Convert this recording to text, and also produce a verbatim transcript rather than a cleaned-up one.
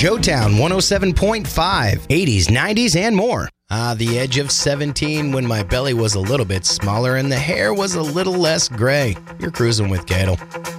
Showtown one oh seven point five, eighties, nineties, and more. Ah, the edge of seventeen when my belly was a little bit smaller and the hair was a little less gray. You're cruising with Cadel.